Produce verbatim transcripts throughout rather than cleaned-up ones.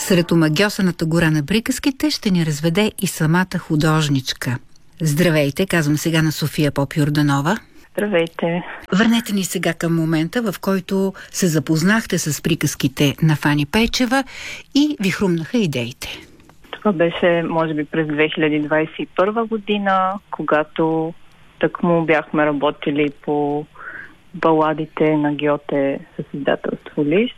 Сред омагьосаната гора на приказките ще ни разведе и самата художничка. Здравейте, казвам сега на София Поп-Йорданова. Здравейте. Върнете ни сега към момента, в който се запознахте с приказките на Фани Пейчева и ви хрумнаха идеите. Това беше, може би, през две хиляди двадесет и първа година, когато тъкмо бяхме работили по баладите на Гьоте с издателство Лист.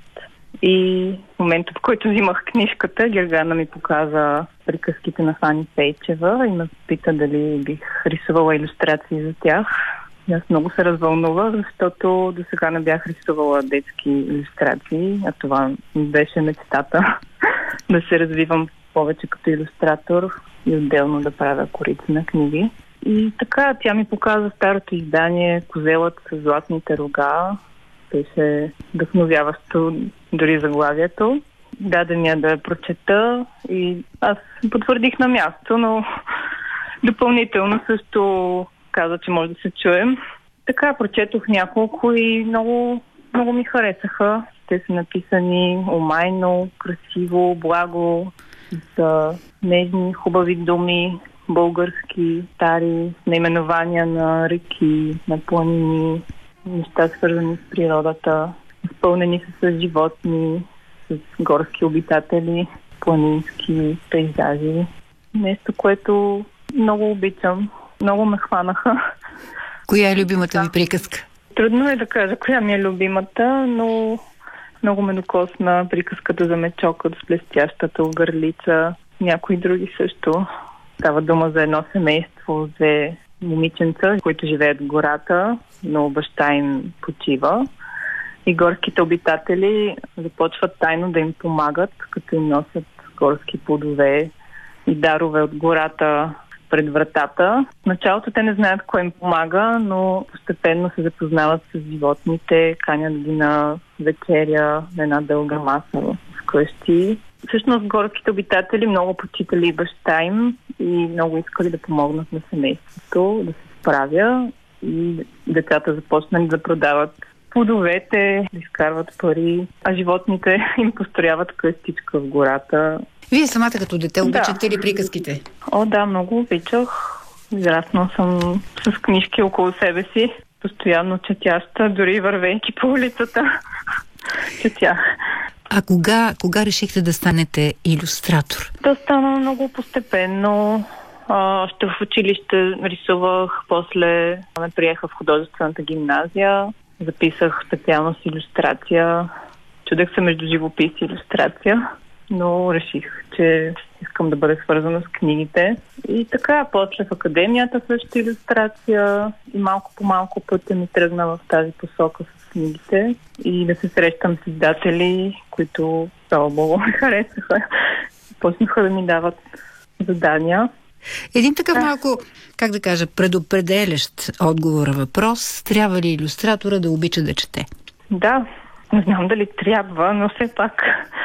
И в момента, в който взимах книжката, Гергана ми показа приказките на Фани Пейчева и ме пита дали бих рисувала илюстрации за тях. И аз много се развълнувах, защото до сега не бях рисувала детски илюстрации, а това ми беше мечтата да се развивам повече като илюстратор и отделно да правя корици на книги. И така, тя ми показа старото издание "Козелът с златните рога". Беше вдъхновяващо дори заглавието. Даде ми я да я прочета и аз потвърдих на място, но допълнително също каза, че може да се чуем. Така прочетох няколко и много, много ми харесаха. Те са написани умайно, красиво, благо, за нежни, хубави думи, български, стари, наименования на реки, на планини, неща свързани с природата, изпълнени са с животни, с горски обитатели, планински пейзажи. Нещо, което много обичам. Много ме хванаха. Коя е любимата ви приказка? Трудно е да кажа коя ми е любимата, но много ме докосна приказката за мечокът с блестящата огърлица. Някои други също. Става дума за едно семейство, две момиченца, които живеят в гората, но баща им почива. И горските обитатели започват тайно да им помагат, като им носят горски плодове и дарове от гората пред вратата. В началото те не знаят кой им помага, но постепенно се запознават с животните, канят ги на вечеря, на една дълга маса вкъщи. Всъщност горските обитатели много почитали баща им и много искали да помогнат на семейството да се справя, и децата започнали да продават плодовете, да изкарват пари, а животните им построяват къщичка в гората. Вие самата като дете обичате да. ли приказките? О, да, много обичах. Израснала съм с книжки около себе си, постоянно четяща, дори вървейки по улицата четях. А кога, кога решихте да станете илюстратор? Да стана много постепенно. Още в училище рисувах, после ме приеха в художествената гимназия, записах специалност илюстрация, чудех се между живопис и илюстрация, но реших, че искам да бъда свързана с книгите. И така, после в академията също илюстрация и малко по малко пътя ми тръгна в тази посока с книгите и да се срещам с издатели, които слава богу ме харесаха. Почнаха да ми дават задания. Един такъв малко, как да кажа, предопределящ отговора въпрос: трябва ли илюстратора да обича да чете? Да, не знам дали трябва, но все пак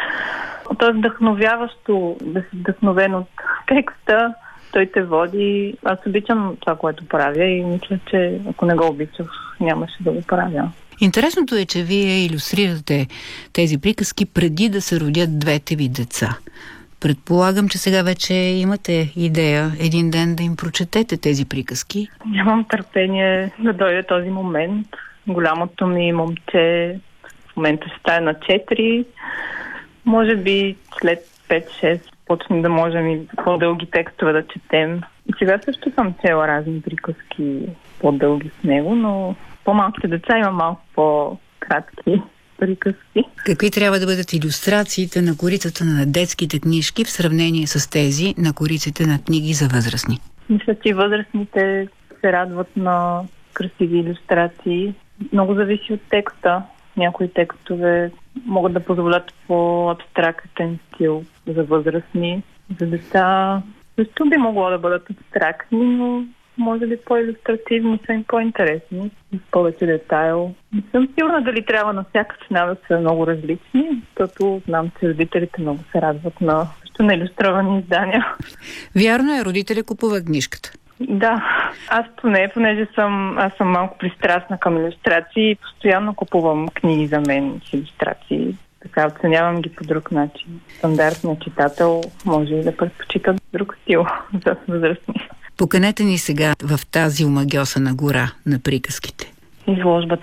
то е вдъхновяващо да си вдъхновен от текста. Той те води. Аз обичам това, което правя, и мисля, че ако не го обичах, нямаше да го правя. Интересното е, че вие илюстрирате тези приказки преди да се родят двете ви деца. Предполагам, че сега вече имате идея един ден да им прочетете тези приказки. Нямам търпение да дойде този момент. Голямото ми момче в момента ще стане на четири. Може би след пет-шест почне да можем и по-дълги текстове да четем. И сега също съм чела разни приказки по-дълги с него, но по-малките деца има малко по-кратки приказки. Какви трябва да бъдат илюстрациите на корицата на детските книжки в сравнение с тези на кориците на книги за възрастни? Мисля, че възрастните се радват на красиви илюстрации. Много зависи от текста. Някои текстове могат да позволят по-абстрактен стил за възрастни. За деца също би могло да бъдат абстрактни, но може би по-илюстративни са и по-интересни, с повече детайл. Не съм сигурна дали трябва на всяка цена да са много различни, защото знам, че родителите много се радват на също на илюстровани издания. Вярно е, родителя купува книжката. Да, аз поне, понеже съм, аз съм малко пристрастна към илюстрации и постоянно купувам книги за мен с илюстрации. така оценявам ги по друг начин. Стандартният читател може и да предпочита друг стил за възрастни. Поканете ни сега в тази омагьосана гора на приказките. Изложбата